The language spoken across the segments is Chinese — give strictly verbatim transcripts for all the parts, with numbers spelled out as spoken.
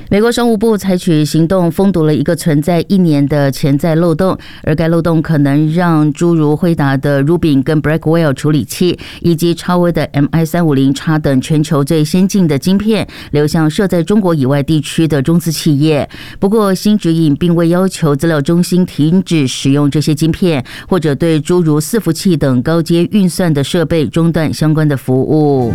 美国商务部采取行动封堵了一个存在一年的潜在漏洞，而该漏洞可能让诸如辉达的 Rubin 跟 Blackwell 处理器以及超威的 M I 三五零 X 等全球最先进的晶片流向设在中国以外地区的中资企业。不过新指引并未要求资料中心停止使用这些晶片，或者对诸如伺服器等高阶运算的设备中断相关的服务。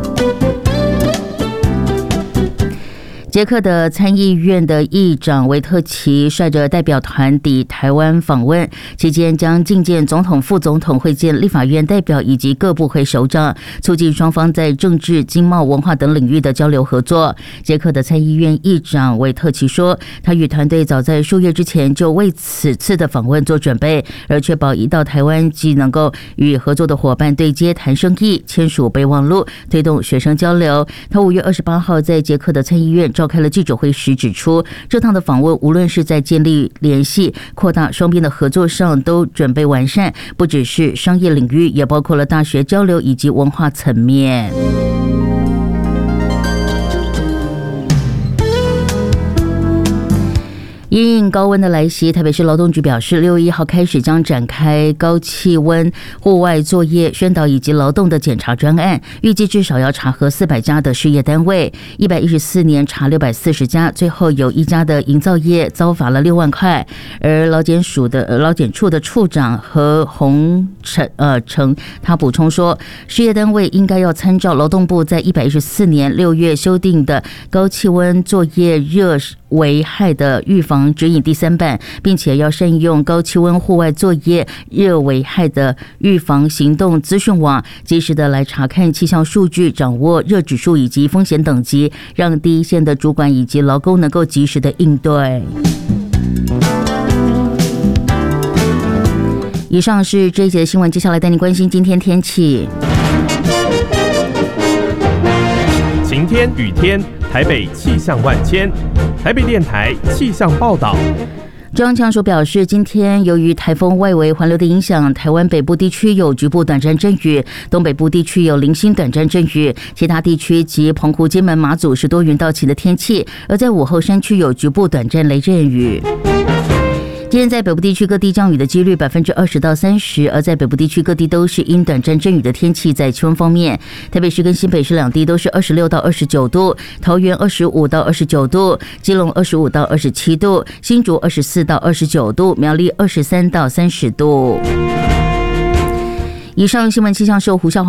捷克的参议院的议长维特奇率着代表团抵台湾访问，期间将觐见总统、副总统，会见立法院代表以及各部会首长，促进双方在政治、经贸、文化等领域的交流合作。捷克的参议院议长维特奇说，他与团队早在数月之前就为此次的访问做准备，而确保一到台湾既能够与合作的伙伴对接谈生意、签署备忘录、推动学生交流。他五月二十八号在捷克的参议院召开了记者会时指出，这趟的访问无论是在建立联系、扩大双边的合作上都准备完善，不只是商业领域，也包括了大学交流以及文化层面。因应高温的来袭，台北市劳动局表示，六月一号开始将展开高气温户外作业宣导以及劳动的检查专案，预计至少要查核四百家的事业单位，一百一十四年查六百四十家，最后有一家的营造业遭罚了六万块。而劳检署的呃劳检处的处长何洪成呃成他补充说，事业单位应该要参照劳动部在一百一十四年六月修订的高气温作业热危害的预防指引第三版，并且要善用高气温户外作业热危害的预防行动资讯网，及时的来查看气象数据，掌握热指数以及风险等级，让第一线的主管以及劳工能够及时的应对。以上是这一节的新闻，接下来带您关心今天天气。 晴天、雨天，台北气象万千。台北电台气象报道。 中央气象署表示，今天由于台风外围环流的影响，台湾北部地区有局部短暂阵雨，东北部地区有零星短暂阵雨，其他地区及澎湖、金门、马祖是多云到晴的天气，而在午后山区有局部短暂雷阵雨。今天在北部地区各地降雨的几率百分之二十到三十，而在北部地区各地都是因短暂阵雨的天气。在气温方面，台北市跟新北市两地都是二十六到二十九度，桃园二十五到二十九度，基隆二十五到二十七度，新竹二十四到二十九度，苗栗二十三到三十度。以上新闻气象是由胡孝华